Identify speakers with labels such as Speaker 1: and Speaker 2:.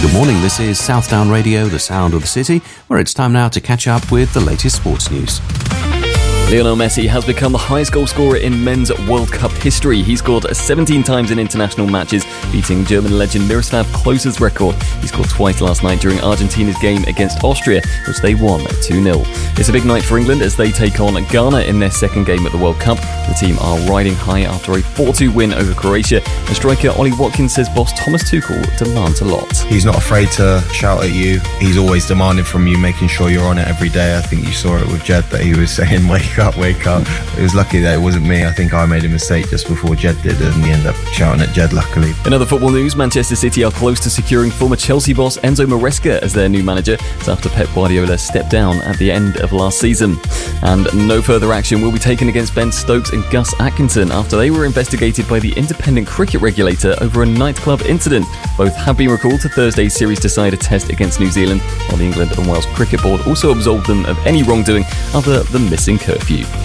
Speaker 1: Good morning, this is Southdown Radio, the sound of the city, where it's time now to catch up with the latest sports news.
Speaker 2: Lionel Messi has become the highest goal scorer in men's World Cup history. He scored 17 times in international matches, beating German legend Miroslav Klose's record. He scored twice last night during Argentina's game against Austria, which they won 2-0. It's a big night for England as they take on Ghana in their second game at the World Cup. The team are riding high after a 4-2 win over Croatia. And striker Ollie Watkins says boss Thomas Tuchel demands a lot.
Speaker 3: He's not afraid to shout at you. He's always demanding from you, making sure you're on it every day. I think you saw it with Jed that he was saying, wake up, wake up. It was lucky that it wasn't me. I think I made a mistake just before Jed did, and he ended up shouting at Jed, luckily.
Speaker 2: In other football news, Manchester City are close to securing former Chelsea boss Enzo Maresca as their new manager. It's after Pep Guardiola stepped down at the end of last season. And no further action will be taken against Ben Stokes and Gus Atkinson after they were investigated by the independent cricket regulator over a nightclub incident. Both have been recalled to Thursday's series decider test against New Zealand, while the England and Wales Cricket Board also absolved them of any wrongdoing other than missing curfew.